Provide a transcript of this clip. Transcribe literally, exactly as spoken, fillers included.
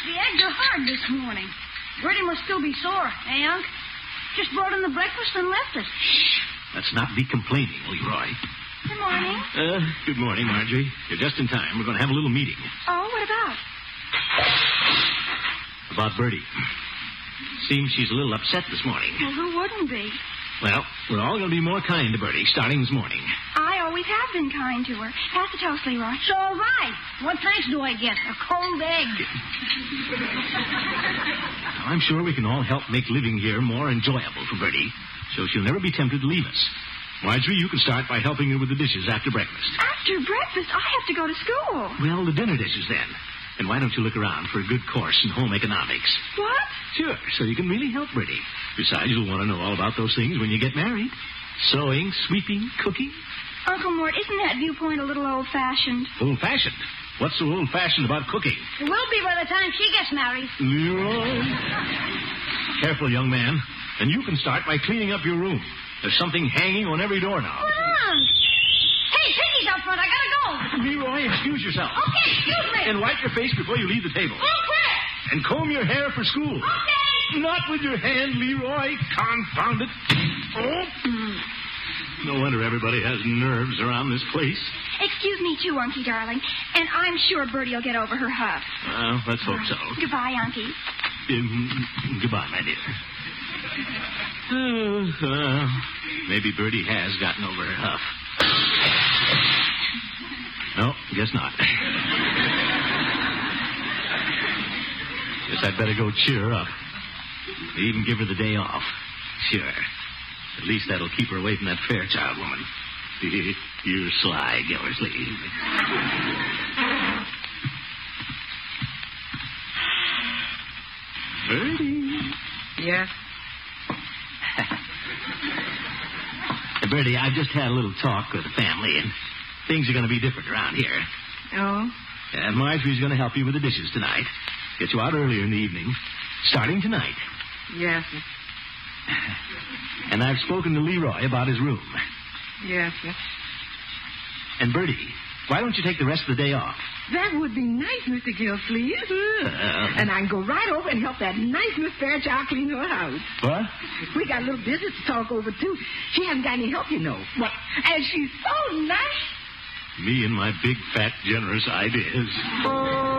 the eggs are hard this morning. Bertie must still be sore, eh, Unc? Just brought in the breakfast and left us. Shh. Let's not be complaining, Leroy. Good morning. Uh, good morning, Marjorie. You're just in time. We're going to have a little meeting. Oh, what about? About Bertie. Seems she's a little upset this morning. Well, who wouldn't be? Well, we're all going to be more kind to Bertie starting this morning. I always have been kind to her. Pass the toast, Leroy. So have I. What thanks do I get? A cold egg. Now, I'm sure we can all help make living here more enjoyable for Bertie, so she'll never be tempted to leave us. Marjorie, you can start by helping her with the dishes after breakfast. After breakfast? I have to go to school. Well, the dinner dishes, then. And why don't you look around for a good course in home economics? What? Sure, so you can really help Bertie. Besides, you'll want to know all about those things when you get married. Sewing, sweeping, cooking. Uncle Mort, isn't that viewpoint a little old-fashioned? Old-fashioned? What's so old-fashioned about cooking? It will be by the time she gets married. Leroy. Careful, young man. And you can start by cleaning up your room. There's something hanging on every doorknob. What on? Hey, Piggy's out front. I gotta go. Leroy, excuse yourself. Okay, excuse me. And wipe your face before you leave the table. Okay. And comb your hair for school. Okay. Not with your hand, Leroy. Confound it. Oh. No wonder everybody has nerves around this place. Excuse me, too, Unky, darling. And I'm sure Bertie will get over her huff. Well, let's hope so. Goodbye, Unky. Um, goodbye, my dear. Uh, uh, maybe Bertie has gotten over her huff. No, guess not. Guess I'd better go cheer her up. Even give her the day off. Sure. At least that'll keep her away from that Fairchild woman. You're sly, Gildersleeve. Bertie. Yes? Bertie, I've just had a little talk with the family, and things are going to be different around here. Oh? Uh, Marjorie's going to help you with the dishes tonight. Get you out earlier in the evening, starting tonight. Yes. And I've spoken to Leroy about his room. Yes, yes. And Bertie, why don't you take the rest of the day off? That would be nice, Mister Gilsleeve. Uh, and I can go right over and help that nice Miss Fairchild clean her house. What? We got a little business to talk over, too. She hasn't got any help, you know. What? And she's so nice. Me and my big, fat, generous ideas.